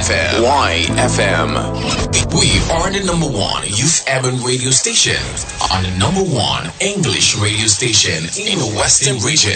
YFM. YFM. We are the number one youth urban radio station on the number one English radio station in the Western region.